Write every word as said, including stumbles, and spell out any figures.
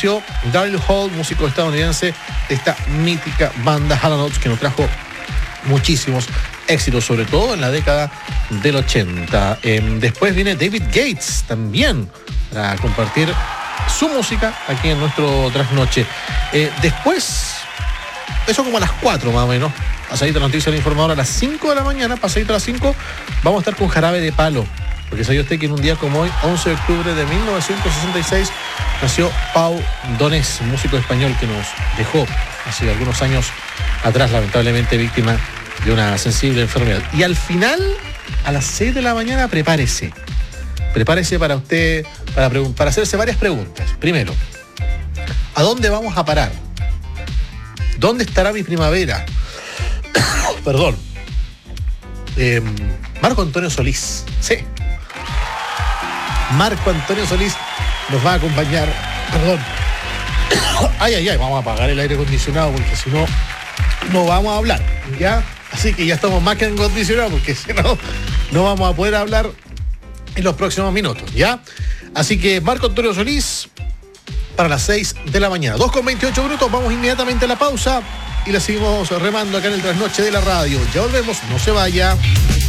falleció Daryl Hall, músico estadounidense de esta mítica banda Hall and Oates, que nos trajo muchísimos éxitos, sobre todo en la década del ochenta. Eh, después viene David Gates, también, para compartir su música aquí en nuestro trasnoche. Eh, después, eso como a las cuatro más o menos, pasadita la noticia del informador a las cinco de la mañana, pasadita a las cinco, vamos a estar con Jarabe de Palo. Porque sabía usted que en un día como hoy, once de octubre de mil novecientos sesenta y seis, nació Pau Donés, un músico español que nos dejó hace algunos años atrás, lamentablemente víctima de una sensible enfermedad. Y al final, a las seis de la mañana, prepárese. Prepárese para usted, para, para hacerse varias preguntas. Primero, ¿a dónde vamos a parar? ¿Dónde estará mi primavera? Perdón. Eh, Marco Antonio Solís. Sí. Marco Antonio Solís nos va a acompañar. Perdón. Ay, ay, ay, vamos a apagar el aire acondicionado porque si no, no vamos a hablar. ¿Ya? Así que ya estamos más que acondicionados porque si no, no vamos a poder hablar en los próximos minutos. ¿Ya? Así que Marco Antonio Solís para las seis de la mañana. dos con veintiocho minutos, vamos inmediatamente a la pausa y la seguimos remando acá en el trasnoche de la radio. Ya volvemos, no se vaya.